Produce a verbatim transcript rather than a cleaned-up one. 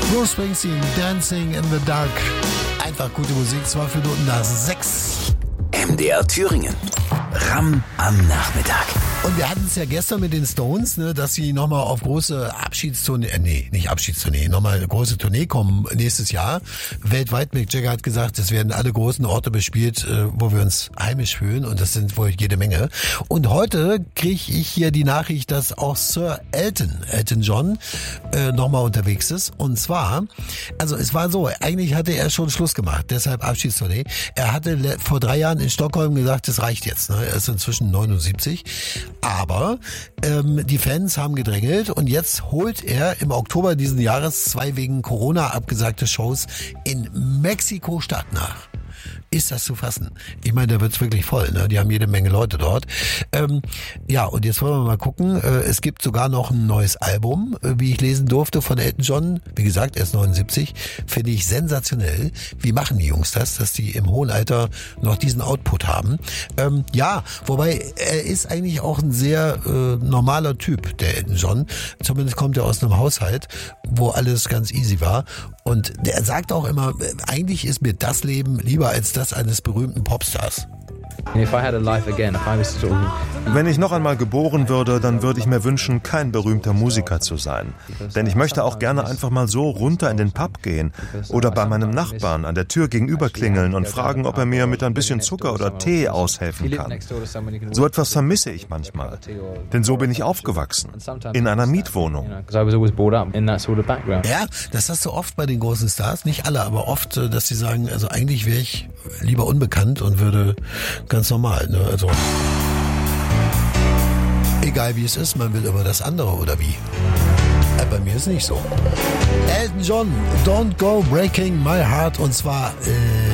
Bruce Springsteen, Dancing in the Dark. Einfach gute Musik, zwölf Minuten nach sechs. M D R Thüringen. Ram am Nachmittag. Und wir hatten es ja gestern mit den Stones, ne, dass sie nochmal auf große Abschiedstournee, äh, nee, nicht Abschiedstournee, nochmal eine große Tournee kommen nächstes Jahr. Weltweit, Mick Jagger hat gesagt, es werden alle großen Orte bespielt, äh, wo wir uns heimisch fühlen, und das sind wohl jede Menge. Und heute kriege ich hier die Nachricht, dass auch Sir Elton, Elton John, äh, nochmal unterwegs ist. Und zwar, also es war so, eigentlich hatte er schon Schluss gemacht, deshalb Abschiedstournee. Er hatte le- vor drei Jahren in Stockholm gesagt, das reicht jetzt, ne? Er ist inzwischen neunundsiebzig. Aber ähm, die Fans haben gedrängelt und jetzt holt er im Oktober diesen Jahres zwei wegen Corona abgesagte Shows in Mexiko-Stadt nach. Ist das zu fassen? Ich meine, da wird's wirklich voll, ne? Die haben jede Menge Leute dort. Ähm, ja, und jetzt wollen wir mal gucken. Äh, es gibt sogar noch ein neues Album, äh, wie ich lesen durfte, von Elton John. Wie gesagt, er ist neunundsiebzig. Finde ich sensationell. Wie machen die Jungs das, dass die im hohen Alter noch diesen Output haben? Ähm, ja, wobei er ist eigentlich auch ein sehr äh, normaler Typ, der Elton John. Zumindest kommt er aus einem Haushalt, wo alles ganz easy war. Und der sagt auch immer, äh, eigentlich ist mir das Leben lieber als das eines berühmten Popstars. Wenn ich noch einmal geboren würde, dann würde ich mir wünschen, kein berühmter Musiker zu sein. Denn ich möchte auch gerne einfach mal so runter in den Pub gehen oder bei meinem Nachbarn an der Tür gegenüber klingeln und fragen, ob er mir mit ein bisschen Zucker oder Tee aushelfen kann. So etwas vermisse ich manchmal. Denn so bin ich aufgewachsen. In einer Mietwohnung. Ja, das hast du oft bei den großen Stars. Nicht alle, aber oft, dass sie sagen, also eigentlich wäre ich lieber unbekannt und würde ganz normal, ne? Also egal wie es ist, man will immer das andere, oder wie? Äh, bei mir ist nicht so. Elton John, Don't Go Breaking My Heart, und zwar äh,